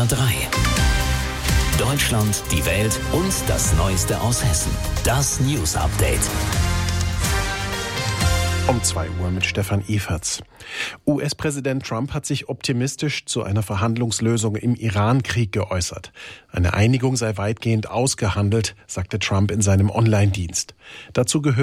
SWR 3. Deutschland, die Welt und das Neueste aus Hessen. Das News Update. Um 2 Uhr mit Stefan Eferts. US-Präsident Trump hat sich optimistisch zu einer Verhandlungslösung im Iran-Krieg geäußert. Eine Einigung sei weitgehend ausgehandelt, sagte Trump in seinem Online-Dienst. Dazu gehört